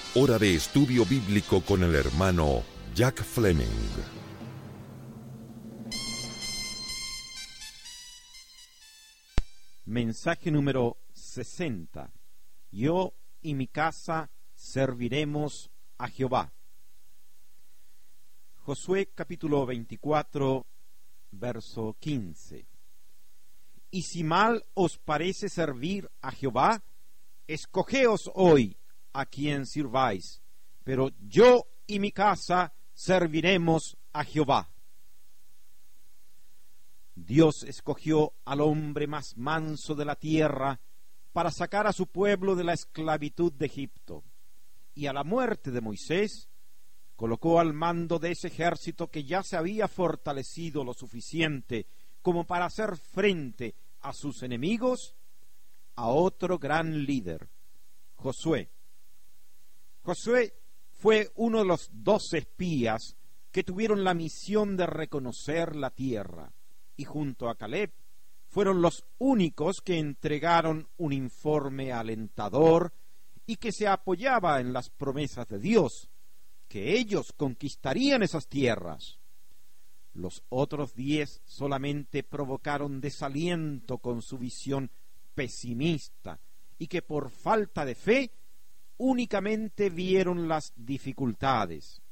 Hora de estudio bíblico con el hermano Jack Fleming. Mensaje número 60. Yo y mi casa serviremos a Jehová. Josué capítulo 24, verso 15. Y si mal os parece servir a Jehová, escogeos hoy a quien sirváis, pero yo y mi casa serviremos a Jehová. Dios escogió al hombre más manso de la tierra para sacar a su pueblo de la esclavitud de Egipto, y a la muerte de Moisés colocó al mando de ese ejército que ya se había fortalecido lo suficiente como para hacer frente a sus enemigos, a otro gran líder, Josué. Josué fue uno de los 12 espías que tuvieron la misión de reconocer la tierra, y junto a Caleb fueron los únicos que entregaron un informe alentador y que se apoyaba en las promesas de Dios, que ellos conquistarían esas tierras. Los otros 10 solamente provocaron desaliento con su visión pesimista y que por falta de fe únicamente vieron las dificultades.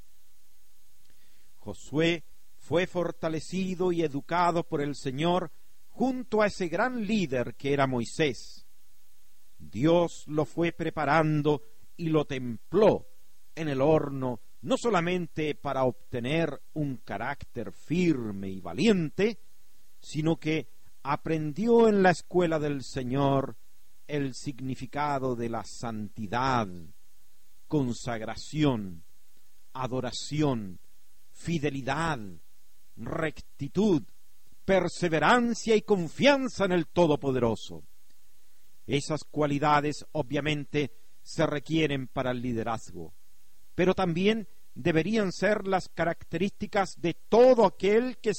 Josué fue fortalecido y educado por el Señor junto a ese gran líder que era Moisés. Dios lo fue preparando y lo templó en el horno, no solamente para obtener un carácter firme y valiente, sino que aprendió en la escuela del Señor el significado de la santidad, consagración, adoración, fidelidad, rectitud, perseverancia y confianza en el Todopoderoso. Esas cualidades obviamente se requieren para el liderazgo, pero también deberían ser las características de todo aquel que